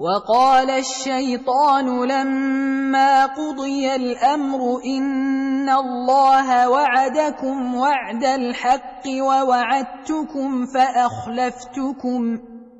وقال الشيطان لما قضي الأمر إن الله وعدكم وعد الحق ووعدتكم فأخلفتكم